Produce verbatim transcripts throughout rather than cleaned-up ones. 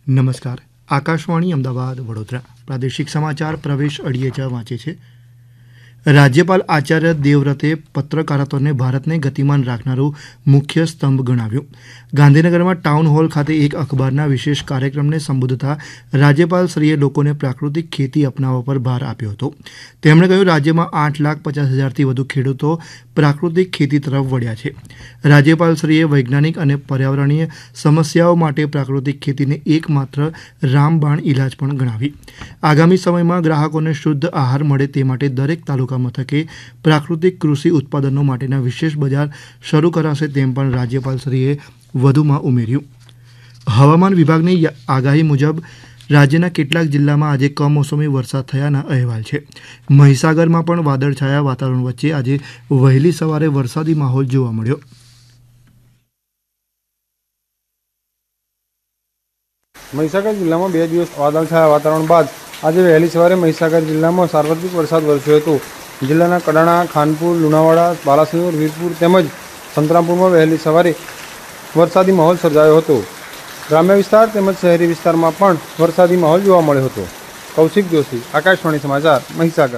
નમસ્કાર. આકાશવાણી અમદાવાદ વડોદરા પ્રાદેશિક સમાચાર પ્રવેશ અડિયેચા વાંચે છે. રાજ્યપાલ આચાર્ય દેવવ્રતે પત્રકારત્વને ભારતને ગતિમાન રાખનારું મુખ્ય સ્તંભ ગણાવ્યું. ગાંધીનગરમાં ટાઉન હોલ ખાતે એક અખબારના વિશેષ કાર્યક્રમને સંબોધતા રાજ્યપાલશ્રીએ લોકોને પ્રાકૃતિક ખેતી અપનાવવા પર ભાર આપ્યો હતો. તેમણે કહ્યું, રાજ્યમાં આઠ લાખ પચાસ હજારથી વધુ ખેડૂતો પ્રાકૃતિક ખેતી તરફ વળ્યા છે. રાજ્યપાલશ્રીએ વૈજ્ઞાનિક અને પર્યાવરણીય સમસ્યાઓ માટે પ્રાકૃતિક ખેતીને એકમાત્ર રામબાણ ઇલાજ પણ ગણાવી. આગામી સમયમાં ગ્રાહકોને શુદ્ધ આહાર મળે તે માટે દરેક તાલુકા મથકે પ્રાકૃતિક કૃષિ ઉત્પાદનો માટેના વિશેષ બજાર શરૂ કરાશે તેમ પણ રાજ્યપાલશ્રીએ વધુમાં ઉમેર્યું. હવામાન વિભાગની આગાહી મુજબ રાજ્યના કેટલાક જિલ્લામાં આજે કમોસમી વરસાદ થયાના અહેવાલ છે. મહીસાગરમાં પણ વાદળછાયા વાતાવરણ વચ્ચે આજે વહેલી સવારે વરસાદી માહોલ જોવા મળ્યો. મહીસાગર જિલ્લામાં બે દિવસ વાદળછાયા વાતાવરણ બાદ આજે વહેલી સવારે મહીસાગર જિલ્લામાં સાર્વત્રિક વરસાદ વરસ્યો હતો. જિલ્લાના કડાણા, ખાનપુર, લુણાવાડા, બાલાસિનોર, વીરપુર તેમજ સંતરામપુરમાં વહેલી સવારે વરસાદી માહોલ સર્જાયો હતો. ગ્રામ્ય વિસ્તાર તેમજ શહેરી વિસ્તારમાં પણ વરસાદી માહોલ જોવા મળ્યો હતો. કૌશિક જોશી, આકાશવાણી સમાચાર, મહીસાગર.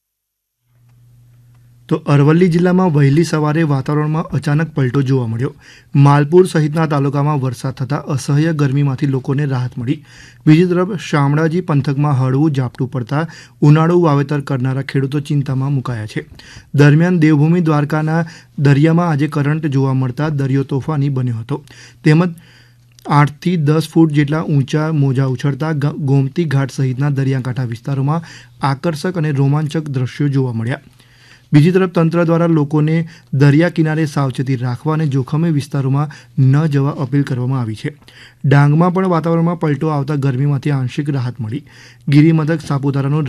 તો અરવલ્લી જિલ્લામાં વહેલી સવારે વાતાવરણમાં અચાનક પલટો જોવા મળ્યો. માલપુર સહિતના તાલુકામાં વરસાદ થતાં અસહ્ય ગરમીમાંથી લોકોને રાહત મળી. બીજી તરફ શામળાજી પંથકમાં હળવું ઝાપટું પડતા ઉનાળુ વાવેતર કરનારા ખેડૂતો ચિંતામાં મુકાયા છે. દરમિયાન દેવભૂમિ દ્વારકાના દરિયામાં આજે કરંટ જોવા મળતા દરિયો તોફાની બન્યો હતો. તેમજ આઠથી દસ ફૂટ જેટલા ઊંચા મોજા ઉછળતા ગોમતી ઘાટ સહિતના દરિયાકાંઠા વિસ્તારોમાં આકર્ષક અને રોમાંચક દ્રશ્યો જોવા મળ્યા. બીજી તરફ તંત્ર દ્વારા લોકોને દરિયા કિનારે સાવચેતી રાખવા અને જોખમી વિસ્તારોમાં ન જવા અપીલ કરવામાં આવી છે. ડાંગમાં પણ વાતાવરણમાં પલટો આવતા ગરમીમાંથી આંશિક રાહત મળી. ગિરિમથક સાપુતારાનું